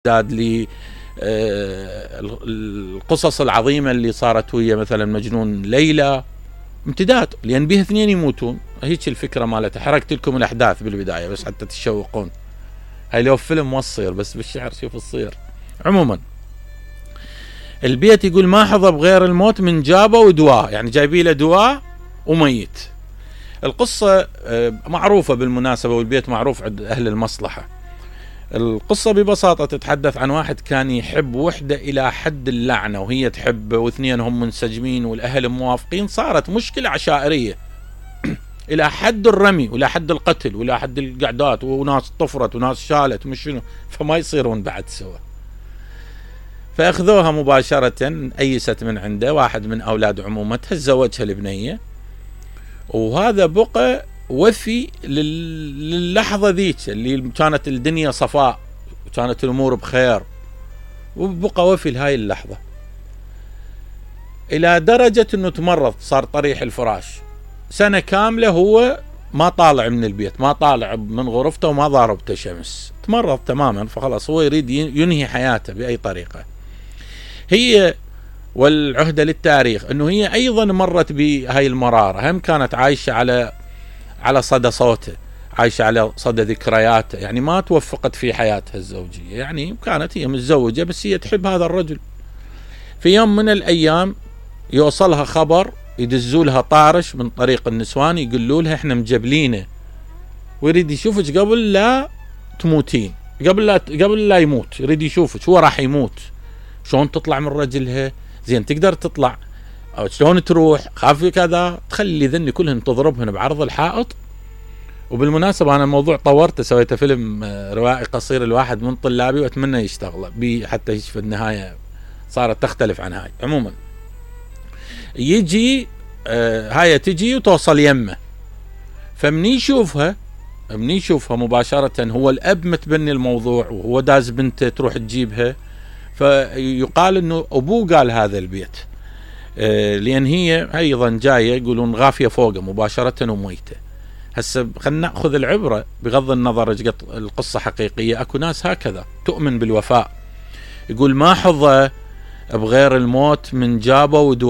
لي القصص العظيمة اللي صارت ويا مثلا مجنون ليلى امتداد، لأن بيها اثنين يموتون. هيك الفكرة مالتها. حركت لكم الأحداث بالبداية بس حتى تتشوقون. هاي لو فيلم وصير بس بالشعر شوف الصير. عموما البيت يقول ما حظى بغير الموت من جابه ودواء، يعني جايبي له دواء وميت. القصة معروفة بالمناسبة، والبيت معروف عند أهل المصلحة. القصة ببساطة تتحدث عن واحد كان يحب وحدة إلى حد اللعنة، وهي تحبه، واثنين هم منسجمين والأهل موافقين. صارت مشكلة عشائرية إلى حد الرمي وإلى حد القتل وإلى حد القعدات، وناس طفرت وناس شالت مش شنو، فما يصيرون بعد سوا. فأخذوها مباشرة، أيست من عنده واحد من أولاد عمومتها، تزوجها البنية، وهذا بقى وفي للحظة ذيك اللي كانت الدنيا صفاء وكانت الأمور بخير، وبقى وفي لهاي اللحظة، إلى درجة أنه تمرض، صار طريح الفراش سنة كاملة، هو ما طالع من البيت، ما طالع من غرفته، وما ضاربته شمس، تمرض تماما. فخلاص هو يريد ينهي حياته بأي طريقة. هي والعهدة للتاريخ أنه هي أيضا مرت بهاي المرارة، هم كانت عايشة على صدى صوته، عايشة على صدى ذكرياته، يعني ما توفقت في حياتها الزوجية. يعني كانت هي متزوجة بس هي تحب هذا الرجل. في يوم من الأيام يوصلها خبر، يدزولها طارش من طريق النسوان، يقولوا لها احنا مجبلينه ويريد يشوفك قبل لا تموتين، قبل لا يموت، يريد يشوفك، هو راح يموت. شلون تطلع من رجلها؟ زين تقدر تطلع او شلون تروح؟ خافي كذا، تخلي ذني كلهن تضربهن بعرض الحائط. وبالمناسبة أنا الموضوع طورته، سويته فيلم روائي قصير لواحد من طلابي، وأتمنى يشتغل بي حتى في النهاية صارت تختلف عن هاي. عموما يجي هاي تجي وتوصل يمه، فمني يشوفها مباشرة، هو الأب متبني الموضوع وهو داز بنته تروح تجيبها، فيقال انه ابوه قال هذا البيت، لان هي ايضا جايه يقولون غافيه فوقه مباشره وميته. هسه خلينا ناخذ العبره بغض النظر القصه حقيقيه. اكو ناس هكذا تؤمن بالوفاء، يقول ما حظى بغير الموت من جابه ودواء.